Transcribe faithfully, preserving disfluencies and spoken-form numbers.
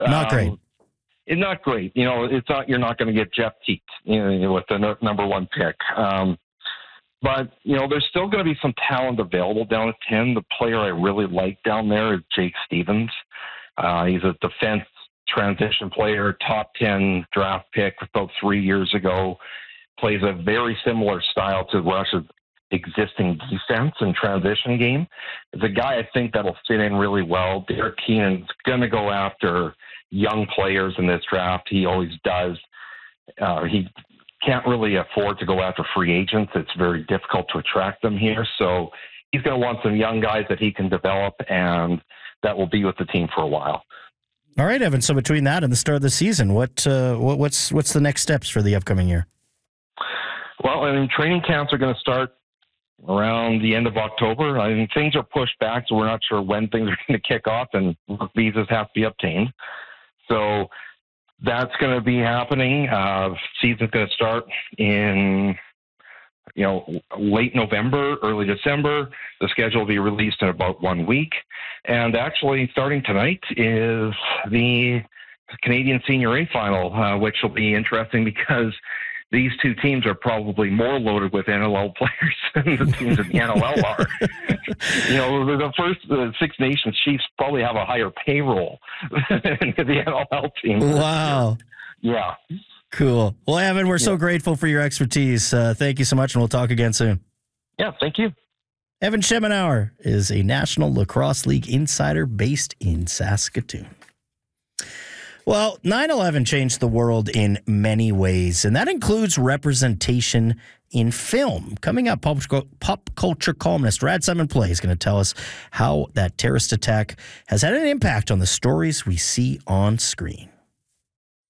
Not great. Um, it's not great. You know, it's not. You're not going to get Jeff Teat, you know, with the no, number one pick. Um, but you know, there's still going to be some talent available down at ten. The player I really like down there is Jake Stevens. Uh, he's a defense transition player, top ten draft pick about three years ago. Plays a very similar style to Rush's existing defense and transition game. It's a guy I think that'll fit in really well. Derek Keenan's going to go after young players in this draft. He always does. Uh, he can't really afford to go after free agents. It's very difficult to attract them here. So he's going to want some young guys that he can develop, and that will be with the team for a while. All right, Evan. So between that and the start of the season, what, uh, what what's what's the next steps for the upcoming year? Well, I mean, training camps are going to start around the end of October. I mean, things are pushed back, so we're not sure when things are going to kick off, and work visas have to be obtained. So that's going to be happening. Uh, season's going to start in, you know, late November, early December. The schedule will be released in about one week. And actually, starting tonight is the Canadian Senior A final, uh, which will be interesting because these two teams are probably more loaded with N L L players than the teams in the N L L are. You know, the first the Six Nations Chiefs probably have a higher payroll than the N L L team. Wow. Yeah. Cool. Well, Evan, we're so yeah. grateful for your expertise. Uh, thank you so much, and we'll talk again soon. Yeah, thank you. Evan Schemenauer is a National Lacrosse League insider based in Saskatoon. Well, nine eleven changed the world in many ways, and that includes representation in film. Coming up, pop, pop culture columnist Rad Simon Play is going to tell us how that terrorist attack has had an impact on the stories we see on screen.